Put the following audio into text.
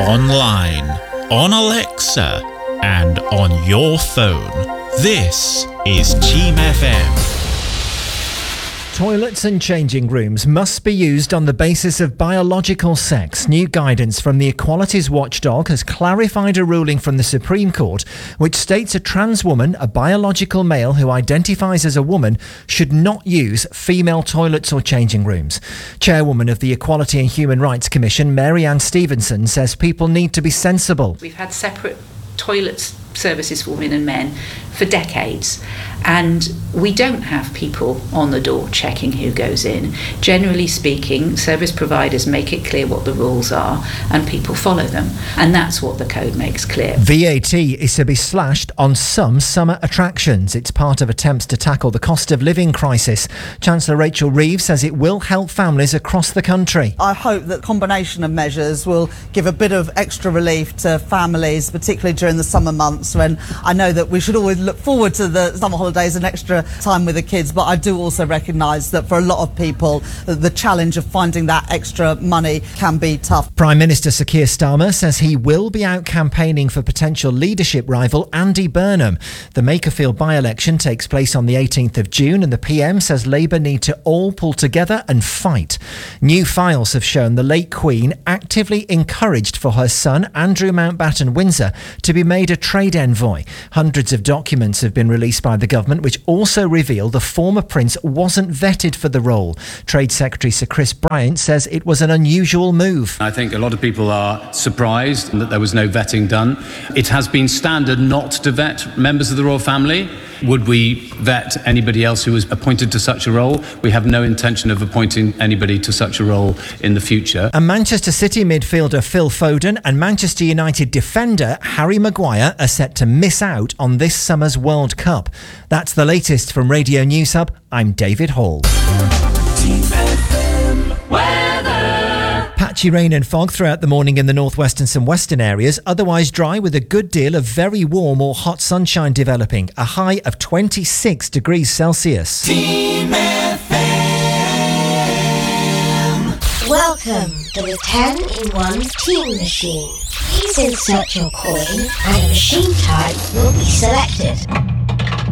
online, on Alexa, and on your phone. This is Team FM. Toilets and changing rooms must be used on the basis of biological sex. New guidance from the Equalities Watchdog has clarified a ruling from the Supreme Court which states a trans woman, a biological male who identifies as a woman, should not use female toilets or changing rooms. Chairwoman of the Equality and Human Rights Commission, Mary Ann Stevenson, says people need to be sensible. We've had separate toilets services for women and men for decades, and we don't have people on the door checking who goes in. Generally speaking, service providers make it clear what the rules are and people follow them, and that's what the code makes clear. VAT is to be slashed on some summer attractions. It's part of attempts to tackle the cost of living crisis. Chancellor Rachel Reeves says it will help families across the country. I hope that combination of measures will give a bit of extra relief to families, particularly during the summer months, when I know that we should always look forward to the summer holidays and extra time with the kids, but I do also recognise that for a lot of people the challenge of finding that extra money can be tough. Prime Minister Sir Keir Starmer says he will be out campaigning for potential leadership rival Andy Burnham. The Makerfield by-election takes place on the 18th of June and the PM says Labour need to all pull together and fight. New files have shown the late Queen actively encouraged for her son Andrew Mountbatten Windsor to be made a trade envoy. Hundreds of documents have been released by the government which also reveal the former prince wasn't vetted for the role. Trade Secretary Sir Chris Bryant says it was an unusual move. I think a lot of people are surprised that there was no vetting done. It has been standard not to vet members of the royal family. Would we vet anybody else who was appointed to such a role? We have no intention of appointing anybody to such a role in the future. And Manchester City midfielder Phil Foden and Manchester United defender Harry Maguire are set to miss out on this summer's World Cup. That's the latest from Radio News Hub. I'm David Hall. Patchy rain and fog throughout the morning in the northwest and some western areas, otherwise dry with a good deal of very warm or hot sunshine developing, a high of 26 degrees Celsius. Team FM. Welcome to the 10-in-1 Team Machine. Please insert your coin and a machine type will be selected.